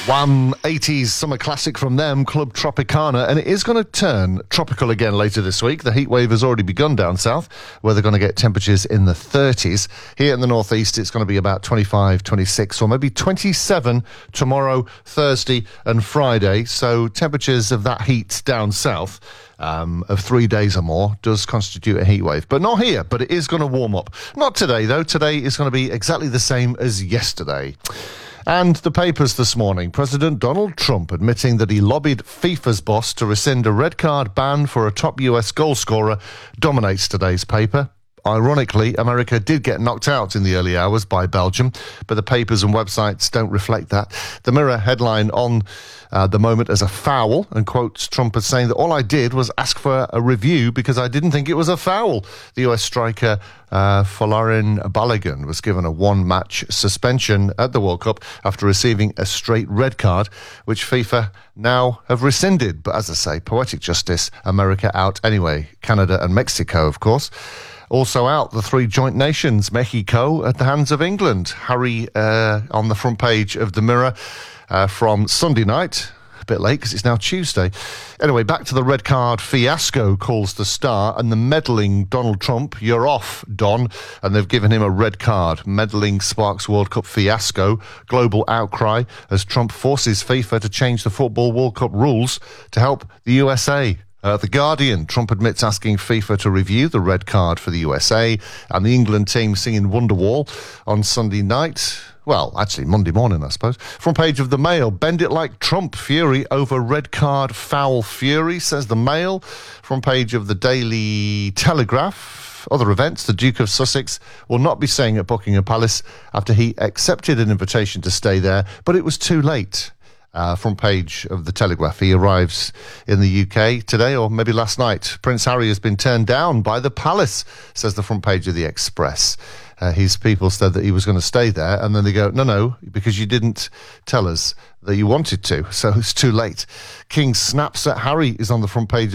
One 80s summer classic from them, Club Tropicana, and it is going to turn tropical again later this week. The heat wave has already begun down south, where they're going to get temperatures in the 30s. Here in the northeast, it's going to be about 25, 26, or maybe 27 tomorrow, Thursday and Friday. So temperatures of that heat down south of 3 days or more does constitute a heat wave. But not here, but it is going to warm up. Not today, though. Today is going to be exactly the same as yesterday. And the papers this morning, President Donald Trump admitting that he lobbied FIFA's boss to rescind a red card ban for a top US goal scorer dominates today's paper. Ironically, America did get knocked out in the early hours by Belgium, but the papers and websites don't reflect that. The Mirror headline on the moment as a foul and quotes Trump as saying that all I did was ask for a review because I didn't think it was a foul. The US striker Folarin Balogun was given a one-match suspension at the World Cup after receiving a straight red card, which FIFA now have rescinded. But as I say, poetic justice, America out anyway. Canada and Mexico, of course. Also out, the three joint nations, Mexico at the hands of England. Harry on the front page of the Mirror from Sunday night. A bit late because it's now Tuesday. Anyway, back to the red card fiasco, calls the Star, and the meddling Donald Trump. You're off, Don. And they've given him a red card. Meddling sparks World Cup fiasco. Global outcry as Trump forces FIFA to change the Football World Cup rules to help the USA. The Guardian, Trump admits asking FIFA to review the red card for the USA, and the England team singing Wonderwall on Sunday night. Well, actually, Monday morning, I suppose. Front page of the Mail, bend it like Trump, fury over red card foul fury, says the Mail. Front page of the Daily Telegraph. Other events, the Duke of Sussex will not be staying at Buckingham Palace after he accepted an invitation to stay there, but it was too late. Front page of the Telegraph. He arrives in the UK today, or maybe last night. Prince Harry has been turned down by the palace, says the front page of the Express. His people said that he was going to stay there, and then they go, no, because you didn't tell us that you wanted to, so it's too late. King snaps at Harry is on the front page